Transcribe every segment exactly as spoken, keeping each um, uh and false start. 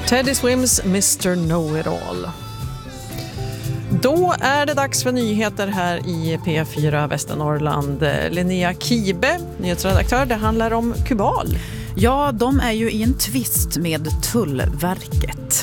Teddy Swims mister Know-It-All. Då är det dags för nyheter här i P fyra Västernorrland. Linnea Kibe, nyhetsredaktör, det handlar om Kubal. Ja, de är ju i en tvist med Tullverket.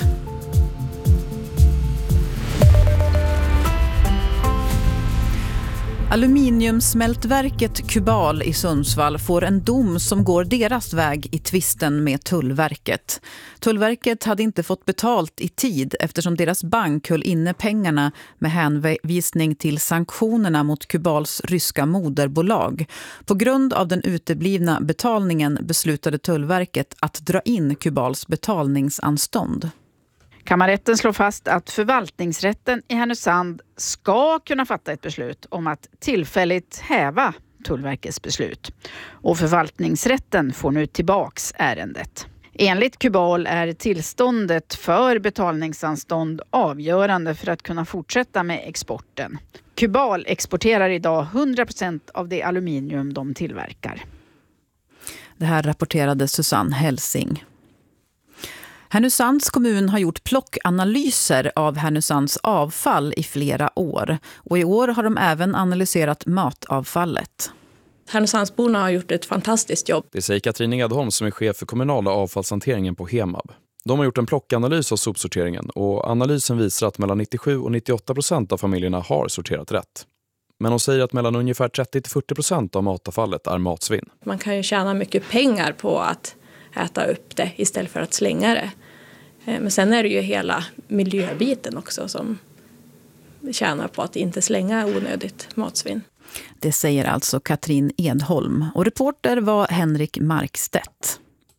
Aluminiumsmältverket Kubal i Sundsvall får en dom som går deras väg i tvisten med Tullverket. Tullverket hade inte fått betalt i tid eftersom deras bank höll inne pengarna med hänvisning till sanktionerna mot Kubals ryska moderbolag. På grund av den uteblivna betalningen beslutade Tullverket att dra in Kubals betalningsanstånd. Kammarrätten slår fast att förvaltningsrätten i Härnösand ska kunna fatta ett beslut om att tillfälligt häva Tullverkets beslut. Och förvaltningsrätten får nu tillbaks ärendet. Enligt Kubal är tillståndet för betalningsanstånd avgörande för att kunna fortsätta med exporten. Kubal exporterar idag hundra procent av det aluminium de tillverkar. Det här rapporterade Susanne Helsing. Härnösands kommun har gjort plockanalyser av Härnösands avfall i flera år. Och i år har de även analyserat matavfallet. Härnösandsborna har gjort ett fantastiskt jobb. Det säger Katrin Edholm som är chef för kommunala avfallshanteringen på Hemab. De har gjort en plockanalys av sopsorteringen och analysen visar att mellan nittiosju och nittioåtta procent av familjerna har sorterat rätt. Men de säger att mellan ungefär trettio till fyrtio procent av matavfallet är matsvinn. Man kan ju tjäna mycket pengar på att äta upp det istället för att slänga det. Men sen är det ju hela miljöbiten också som tjänar på att inte slänga onödigt matsvinn. Det säger alltså Katrin Edholm och reporter var Henrik Markstedt.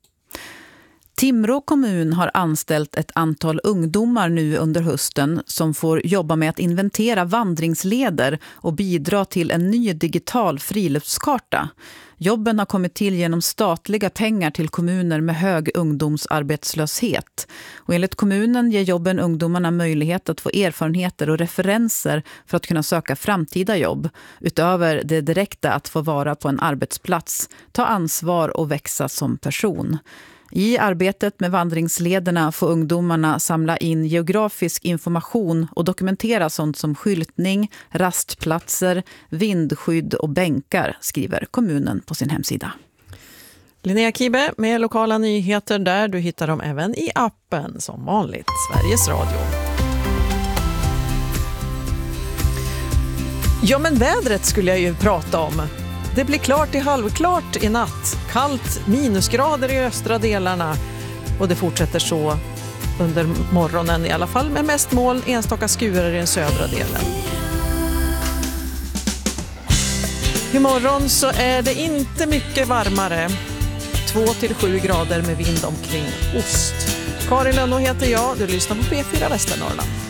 Timrå kommun har anställt ett antal ungdomar nu under hösten som får jobba med att inventera vandringsleder och bidra till en ny digital friluftskarta. Jobben har kommit till genom statliga pengar till kommuner med hög ungdomsarbetslöshet. Och enligt kommunen ger jobben ungdomarna möjlighet att få erfarenheter och referenser för att kunna söka framtida jobb. Utöver det direkta att få vara på en arbetsplats, ta ansvar och växa som person. I arbetet med vandringslederna får ungdomarna samla in geografisk information och dokumentera sånt som skyltning, rastplatser, vindskydd och bänkar, skriver kommunen på sin hemsida. Linnea Kibe med lokala nyheter där. Du hittar dem även i appen som vanligt, Sveriges Radio. Ja, men vädret skulle jag ju prata om. Det blir klart till halvklart i natt. Kallt, minusgrader i östra delarna. Och det fortsätter så under morgonen i alla fall. Med mest moln, enstaka skurar i den södra delen. Imorgon så är det inte mycket varmare. två till sju grader med vind omkring ost. Karin Lönno heter jag. Du lyssnar på P fyra Västernorrland.